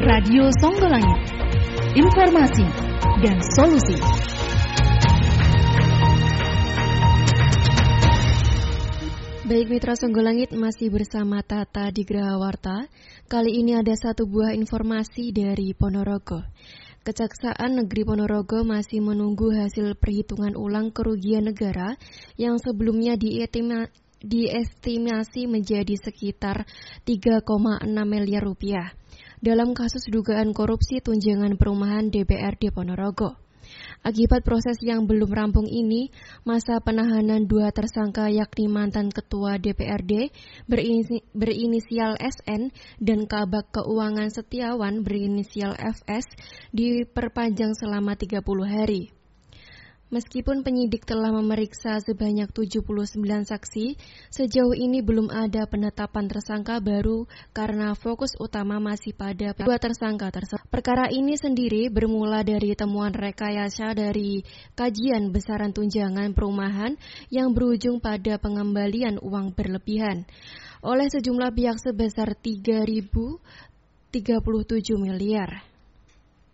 Radio Songgolangit. Informasi dan solusi. Baik mitra Songgolangit, masih bersama Tata di Grahawarta. Kali ini ada satu buah informasi dari Ponorogo. Kejaksaan Negeri Ponorogo masih menunggu hasil perhitungan ulang kerugian negara yang sebelumnya diestimasi menjadi sekitar 3,6 miliar rupiah dalam kasus dugaan korupsi tunjangan perumahan DPRD Ponorogo. Akibat proses yang belum rampung ini, masa penahanan dua tersangka yakni mantan Ketua DPRD berinisial SN dan Kabag Keuangan Setiawan berinisial FS diperpanjang selama 30 hari. Meskipun penyidik telah memeriksa sebanyak 79 saksi, sejauh ini belum ada penetapan tersangka baru karena fokus utama masih pada dua tersangka tersebut. Perkara ini sendiri bermula dari temuan rekayasa dari kajian besaran tunjangan perumahan yang berujung pada pengembalian uang berlebihan oleh sejumlah pihak sebesar 3.037 miliar.